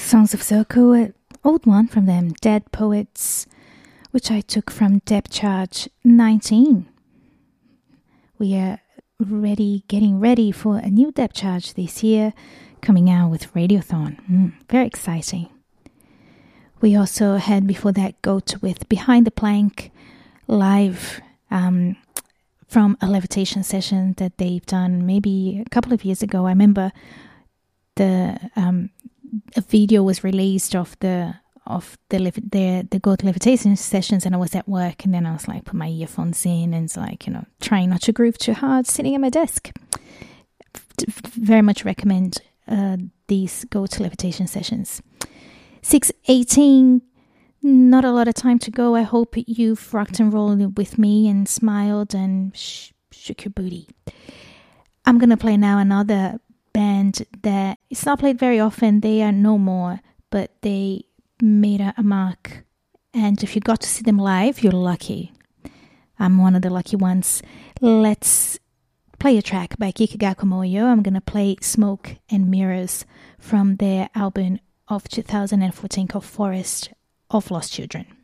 Songs of Zoko, an old one from them, Dead Poets, which I took from Depth Charge 19. We are getting ready for a new Depth Charge this year, coming out with Radiothon. Very exciting. We also had before that Goat with Behind the Plank live from a levitation session that they've done maybe a couple of years ago. I remember a video was released of the Goat levitation sessions, and I was at work, and then I was like, put my earphones in and it's like, trying not to groove too hard, sitting at my desk. Very much recommend these Goat levitation sessions. 6:18, not a lot of time to go. I hope you've rocked and rolled with me and smiled and shook your booty. I'm going to play now another band that it's not played very often. They are no more, but they made a mark. And if you got to see them live, you're lucky. I'm one of the lucky ones. Let's play a track by Kikagaku Moyo. I'm going to play Smoke and Mirrors from their album of 2014 called Forest of Lost Children.